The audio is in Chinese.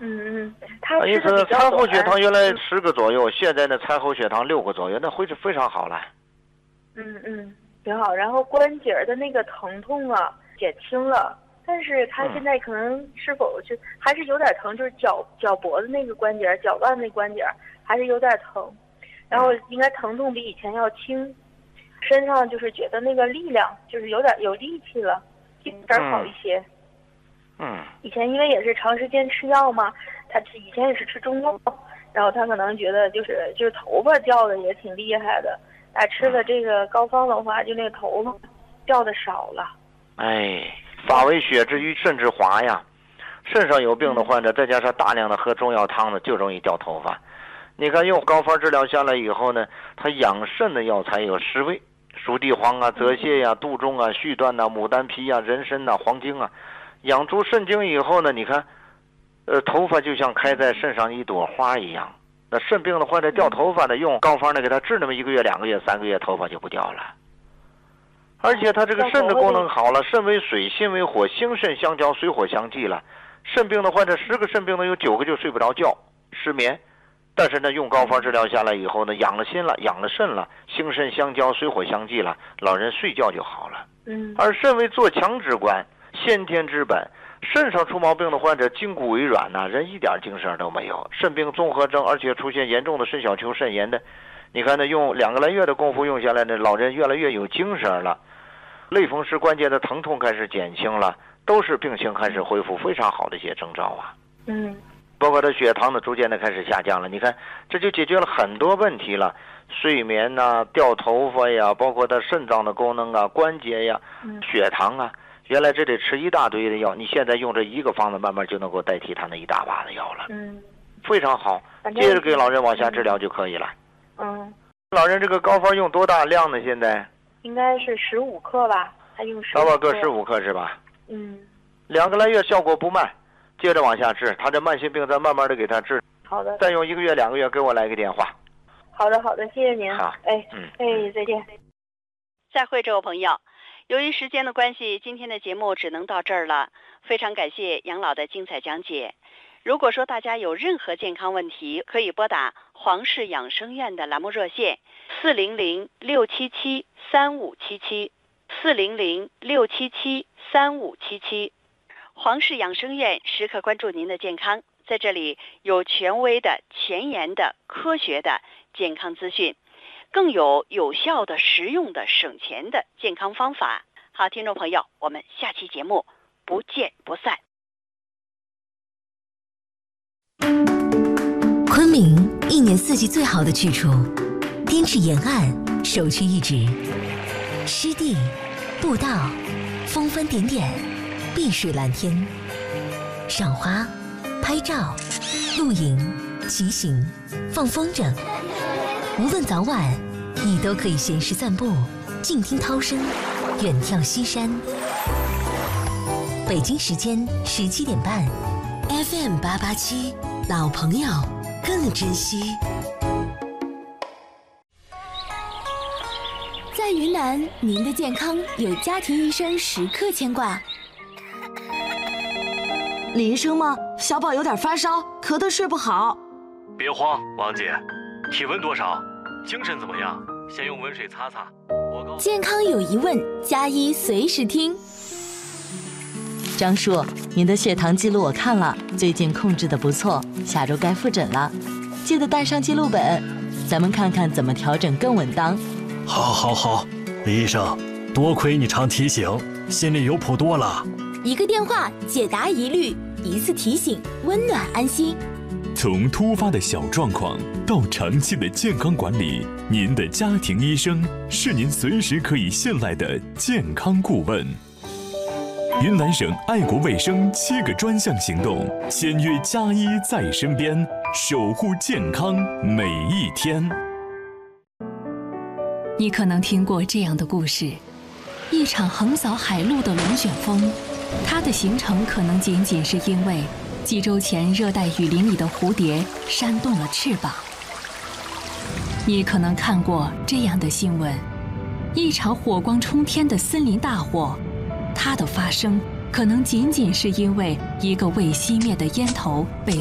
他意思餐后血糖原来10个左右，现在呢餐后血糖6个左右，那会是非常好了。 挺好。然后关节的那个疼痛啊减轻了，但是他现在可能是否是还是有点疼，就是脚脖子那个关节、脚腕那关节还是有点疼，然后应该疼痛比以前要轻，身上就是觉得那个力量就是有力气了，有点好一些。以前因为也是长时间吃药嘛，他以前也是吃中药，然后他可能觉得就是头发掉的也挺厉害的，吃了这个膏方的话，就那个头发掉的少了。 发为血之瘀肾之滑呀，肾上有病的患者，再加上大量的喝中药汤呢，就容易掉头发。你看用膏方治疗下来以后呢，它养肾的药材有10味，熟地黄啊、泽泻呀、杜仲啊、续断呐、牡丹皮啊、人参呐、黄精啊，养足肾精以后呢，你看头发就像开在肾上一朵花一样。那肾病的患者掉头发呢，用膏方呢给他治那么1个月、2个月、3个月，头发就不掉了。而且他这个肾的功能好了，肾为水，心为火，心肾相交，水火相济了。肾病的患者10个肾病呢，有9个就睡不着觉，失眠。但是呢，用膏方治疗下来以后呢，养了心了，养了肾了，心肾相交，水火相济了，老人睡觉就好了。而肾为做强之官，先天之本。肾上出毛病的患者筋骨为软呐，人一点精神都没有，肾病综合征，而且出现严重的肾小球肾炎的。你看呢，用2个来月的功夫用下来呢，老人越来越有精神了，类风湿关节的疼痛开始减轻了，都是病情开始恢复非常好的一些征兆啊。包括他血糖呢逐渐的开始下降了，你看这就解决了很多问题了，睡眠呐、掉头发呀，包括他肾脏的功能啊、关节呀、血糖啊，原来这得吃一大堆的药，你现在用这一个方子慢慢就能够代替他那一大把的药了。非常好，接着给老人往下治疗就可以了。老人这个膏方用多大量呢？现在应该是15克吧，他用15克。 大把个15克是吧？2个来月效果不慢，接着往下治，他这慢性病再慢慢的给他治。 好的。 再用1个月、2个月给我来个电话。 好的，谢谢您。 好。 再见。 再会，这位朋友。由于时间的关系，今天的节目只能到这儿了。非常感谢杨老的精彩讲解。如果说大家有任何健康问题，可以拨打黄氏养生院的栏目热线400-677-3577，400-677-3577。黄氏养生院时刻关注您的健康，在这里有权威的、前沿的、科学的健康资讯，更有有效的、实用的、省钱的健康方法。好，听众朋友，我们下期节目不见不散。 昆明一年4季最好的去处，滇池沿岸首屈一指，湿地、步道、峰峰点点，碧水蓝天，赏花、拍照、露营、骑行、放风筝，无论早晚，你都可以闲时散步，静听涛声，远眺西山。北京时间17点半 ，FM 887，老朋友更珍惜。 在云南，您的健康有家庭医生时刻牵挂。 李医生吗？小宝有点发烧，咳得睡不好。 别慌，王姐，体温多少？精神怎么样？先用温水擦擦。 健康有疑问，加医随时听。 张叔，您的血糖记录我看了，最近控制得不错，下周该复诊了，记得带上记录本，咱们看看怎么调整更稳当。 好，李医生，多亏你常提醒，心里有谱多了。 一个电话解答疑虑，一次提醒温暖安心。 从突发的小状况到长期的健康管理，您的家庭医生是您随时可以信赖的健康顾问。云南省爱国卫生7个专项行动，签约加医在身边，守护健康每一天。 你可能听过这样的故事：一场横扫海陆的龙卷风，它的形成可能仅仅是因为几周前热带雨林里的蝴蝶扇动了翅膀。你可能看过这样的新闻：一场火光冲天的森林大火，它的发生可能仅仅是因为一个未熄灭的烟头被